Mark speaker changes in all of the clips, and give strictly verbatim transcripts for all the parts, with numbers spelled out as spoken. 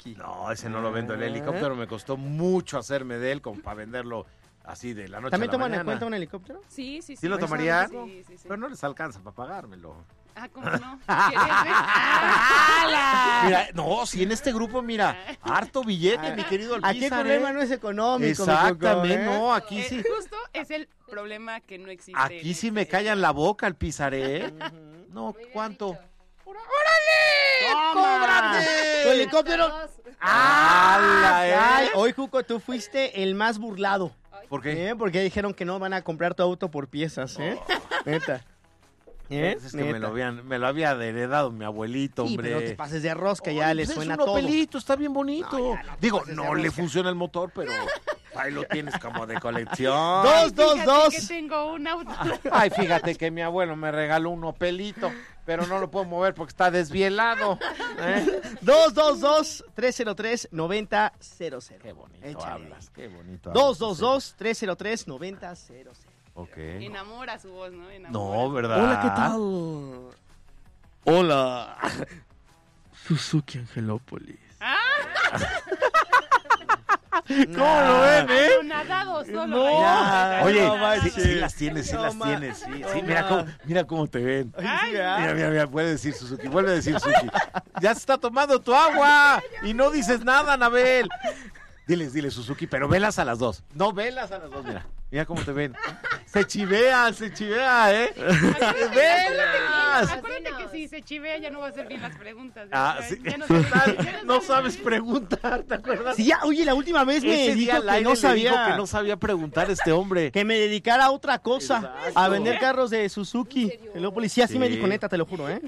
Speaker 1: Suzuki.
Speaker 2: No, ese no lo vendo. El helicóptero me costó mucho hacerme de él como para venderlo así de la noche a la
Speaker 1: ¿También toman
Speaker 2: mañana.
Speaker 1: en cuenta un helicóptero?
Speaker 3: Sí, sí, sí.
Speaker 2: ¿Sí lo tomarían?
Speaker 3: Sí, sí, sí.
Speaker 2: Pero no les alcanza para pagármelo.
Speaker 3: Ah, ¿cómo no? ¿Quieres ver?
Speaker 2: Mira, no, si en este grupo, mira, harto billete, mi querido Alpizar.
Speaker 1: Aquí el problema
Speaker 2: ¿eh?
Speaker 1: no es económico.
Speaker 2: Exactamente,
Speaker 1: mi Coco, ¿eh?
Speaker 2: no, aquí
Speaker 3: Eh,
Speaker 2: sí.
Speaker 3: Justo es el problema que no existe.
Speaker 2: Aquí sí me callan la boca, Alpizar, ¿eh? No, ¿cuánto?
Speaker 1: ¡Cóbrate! ¿Tu helicóptero?
Speaker 2: ¡Hala, eh!
Speaker 1: Ay, hoy, Cuco, tú fuiste el más burlado.
Speaker 2: ¿Por qué?
Speaker 1: ¿Eh? Porque dijeron que no van a comprar tu auto por piezas, ¿eh? Neta. ¿Eh?
Speaker 2: Es que
Speaker 1: Neta.
Speaker 2: me lo, habían, me lo había heredado mi abuelito,
Speaker 1: Sí,
Speaker 2: hombre.
Speaker 1: pero no te pases de rosca, ya
Speaker 2: Oye,
Speaker 1: le
Speaker 2: pues
Speaker 1: suena
Speaker 2: es un
Speaker 1: todo.
Speaker 2: Opelito, está bien bonito.
Speaker 1: No, ya no te
Speaker 2: Digo,
Speaker 1: pases de
Speaker 2: no le
Speaker 1: rosca.
Speaker 2: funciona el motor, pero ahí lo tienes como de colección.
Speaker 1: Dos, dos,
Speaker 3: Fíjate
Speaker 1: dos.
Speaker 3: que tengo un auto.
Speaker 2: Ay, fíjate que mi abuelo me regaló un Opelito, pero no lo puedo mover porque está desvielado. ¿eh?
Speaker 1: dos dos dos, tres cero tres, nueve cero cero cero.
Speaker 2: Qué bonito
Speaker 1: Échale
Speaker 2: hablas, qué bonito
Speaker 1: dos
Speaker 2: hablas.
Speaker 1: dos dos, tres cero tres, nueve cero cero.
Speaker 2: Ok.
Speaker 3: Enamora su voz, ¿no? Enamora.
Speaker 2: No, ¿verdad?
Speaker 1: Hola, ¿qué tal? Hola. Suzuki Angelópolis.
Speaker 3: Ah,
Speaker 2: ¿Cómo lo ven, eh?
Speaker 3: nadado solo.
Speaker 1: No.
Speaker 3: Ay,
Speaker 1: Ya.
Speaker 2: Oye,
Speaker 1: No
Speaker 2: sí,
Speaker 1: manches.
Speaker 2: sí las tienes, sí
Speaker 1: No
Speaker 2: las
Speaker 1: ma-
Speaker 2: tienes, sí,
Speaker 1: no
Speaker 2: sí, mira
Speaker 1: ma-
Speaker 2: cómo, mira cómo te ven.
Speaker 1: Ay, sí, ¿verdad?
Speaker 2: Mira, mira, mira, puede decir Suzuki, vuelve a decir Suzuki. Ya se está tomando tu agua y no dices nada, Anabel. Diles, diles Suzuki, pero velas a las dos. No velas a las dos, mira. Mira cómo te ven. Se chivea, se chivea, ¿eh? ¡Velas!
Speaker 3: Acuérdate que si se chivea ya no va a hacer bien las preguntas.
Speaker 2: Ah,
Speaker 3: Ya-
Speaker 2: sí.
Speaker 3: ya no sabes- ya
Speaker 2: No
Speaker 3: sabes
Speaker 2: sabes
Speaker 3: bien.
Speaker 2: preguntar, ¿te acuerdas?
Speaker 1: Sí, ya, oye, la última vez me
Speaker 2: Ese día
Speaker 1: dijo
Speaker 2: al
Speaker 1: que
Speaker 2: aire
Speaker 1: no
Speaker 2: le
Speaker 1: sabía
Speaker 2: dijo que no sabía preguntar este hombre.
Speaker 1: que me dedicara a otra cosa,
Speaker 2: Exacto.
Speaker 1: a vender carros de Suzuki. El policía sí
Speaker 2: Sí.
Speaker 1: me dijo, neta, te lo juro, ¿eh?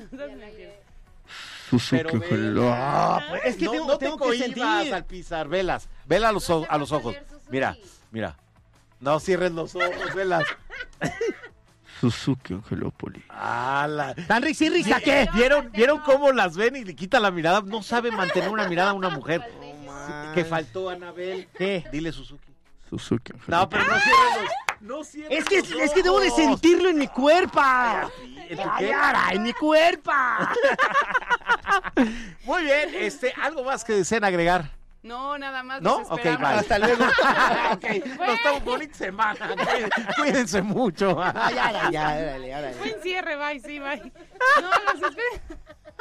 Speaker 2: Pero velas.
Speaker 1: Ah, pues, es que
Speaker 2: no,
Speaker 1: tengo,
Speaker 2: no te
Speaker 1: tengo que
Speaker 2: cohibas
Speaker 1: sentir.
Speaker 2: al pisar, velas. Vela a los, o- a los ojos. Mira, mira. No cierres los ojos, velas.
Speaker 1: Suzuki Angelópolis.
Speaker 2: ¡Hala!
Speaker 1: ¿Tan risa y risa qué?
Speaker 2: ¿Vieron, ¿Vieron cómo las ven y le quita la mirada? No sabe mantener una mirada a una mujer. ¿Qué faltó, Anabel?
Speaker 1: ¿Qué?
Speaker 2: Dile Suzuki.
Speaker 1: Suzuki
Speaker 2: No, pero no cierres los, no cierres
Speaker 1: Es que,
Speaker 2: los
Speaker 1: es que debo de
Speaker 2: ojos.
Speaker 1: sentirlo en mi cuerpo.
Speaker 2: ¿En tu
Speaker 1: Ay,
Speaker 2: qué?
Speaker 1: ara, en mi cuerpo.
Speaker 2: Muy bien, este, ¿algo más que deseen agregar?
Speaker 3: No, nada más.
Speaker 2: ¿No?
Speaker 3: los
Speaker 2: Ok,
Speaker 3: esperamos.
Speaker 2: bye.
Speaker 1: Hasta luego.
Speaker 2: Ok, nos estamos bonita semana. Cuídense, cuídense mucho.
Speaker 1: Ay, ara, ya, órale, órale.
Speaker 3: Buen cierre, bye, sí, bye. No, los espero.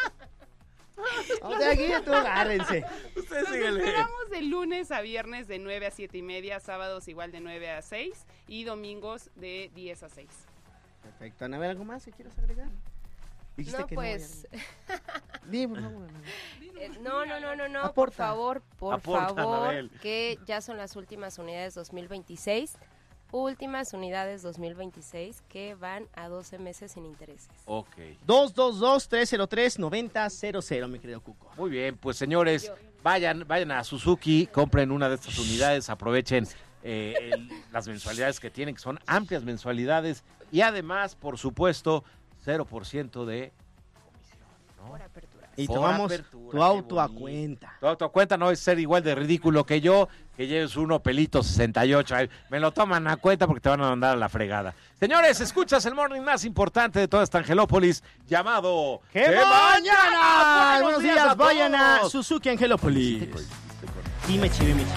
Speaker 1: O sea, aquí tú agárrense.
Speaker 2: Ustedes
Speaker 3: Nos
Speaker 2: síguenle.
Speaker 3: esperamos de lunes a viernes de nueve a siete y media, sábados igual de nueve a seis y domingos de diez a seis.
Speaker 1: Perfecto. Ana, ¿algo más que quieras agregar? Dijiste
Speaker 4: No,
Speaker 1: que
Speaker 4: pues,
Speaker 1: no. Di, por favor, Ana.
Speaker 4: eh, no, no, no, no, no, por
Speaker 1: Aporta.
Speaker 4: favor, por
Speaker 2: Aporta,
Speaker 4: favor,
Speaker 2: Anabel.
Speaker 4: que ya son las últimas unidades dos mil veintiséis, últimas unidades dos mil veintiséis que van a doce meses sin intereses.
Speaker 2: Ok.
Speaker 1: dos dos dos, tres cero tres, nueve cero cero, mi querido Cuco.
Speaker 2: Muy bien, pues señores, vayan, vayan a Suzuki, compren una de estas unidades, aprovechen eh, el- las mensualidades que tienen, que son amplias mensualidades, y además, por supuesto, cero por ciento de comisión, ¿no?
Speaker 4: Por apertura.
Speaker 1: Y
Speaker 2: Por
Speaker 1: tomamos
Speaker 2: apertura,
Speaker 1: tu
Speaker 2: qué
Speaker 1: auto a
Speaker 2: bonito.
Speaker 1: cuenta.
Speaker 2: Tu auto a cuenta no es ser igual de ridículo que yo, que lleves un Opelito sesenta y ocho. Ay, me lo toman a cuenta porque te van a mandar a la fregada. Señores, escuchas el morning más importante de toda esta Angelópolis, llamado...
Speaker 1: ¡Que mañana! Buenos días,
Speaker 2: a
Speaker 1: vayan a
Speaker 2: todos.
Speaker 1: Suzuki Angelópolis. Sí, me chivé, me chivé.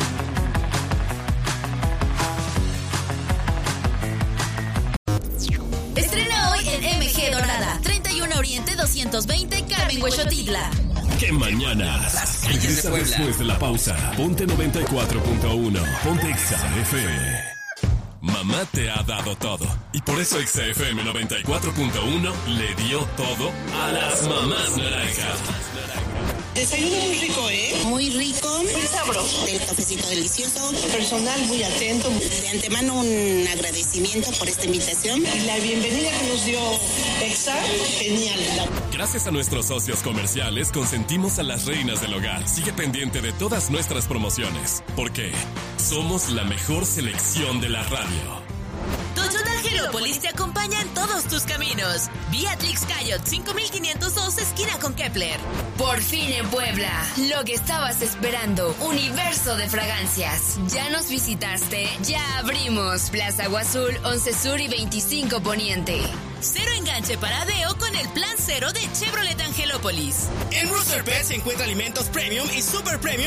Speaker 5: Estrena hoy en M G Dorada, treinta y uno Oriente doscientos veinte, Carmen Huexotitla.
Speaker 6: ¡Qué mañanas! Regresa después de la pausa. Ponte noventa y cuatro punto uno. Ponte Exa F M. Mamá te ha dado todo. Y por eso Exa F M noventa y cuatro punto uno le dio todo a las mamás naranjas.
Speaker 7: Desayuno muy rico, ¿eh?
Speaker 5: Muy rico,
Speaker 7: Muy sabroso.
Speaker 5: el cafecito delicioso.
Speaker 7: Personal muy atento.
Speaker 5: De antemano un agradecimiento por esta invitación.
Speaker 7: Y la bienvenida que nos dio Exa, genial.
Speaker 6: Gracias a nuestros socios comerciales consentimos a las reinas del hogar. Sigue pendiente de todas nuestras promociones, porque somos la mejor selección de la radio.
Speaker 5: Toyota Angelópolis te acompaña en todos tus caminos. Beatrix Cayot, cinco mil quinientos dos, esquina con Kepler. Por fin en Puebla, lo que estabas esperando, universo de fragancias. ¿Ya nos visitaste? Ya abrimos. Plaza Agua Azul, once Sur y veinticinco Poniente. Cero enganche para Adeo con el plan cero de Chevrolet Angelópolis.
Speaker 8: En Rooster Pet se encuentra alimentos premium y super premium